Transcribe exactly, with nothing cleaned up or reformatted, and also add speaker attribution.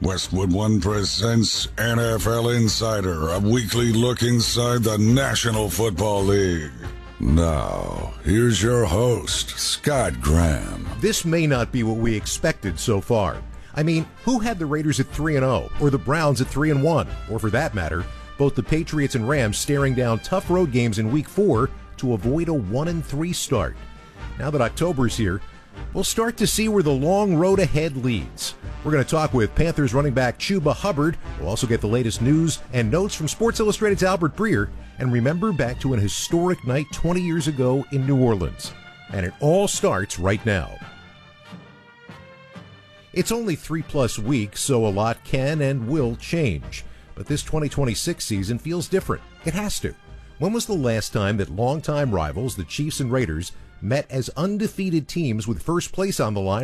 Speaker 1: Westwood One presents N F L Insider, a weekly look inside the National Football League. Now, here's your host, Scott Graham.
Speaker 2: This may not be what we expected so far. I mean, who had the Raiders at three and oh, or the Browns at three and one, or for that matter, both the Patriots and Rams staring down tough road games in week four to avoid a one and three start? Now that October's here, we'll start to see where the long road ahead leads. We're going to talk with Panthers running back Chuba Hubbard. We'll also get the latest news and notes from Sports Illustrated's Albert Breer, and remember back to an historic night twenty years ago in New Orleans. And it all starts right now. It's only three plus weeks, so a lot can and will change. But this twenty twenty-six season feels different. It has to. When was the last time that longtime rivals, the Chiefs and Raiders, met as undefeated teams with first place on the line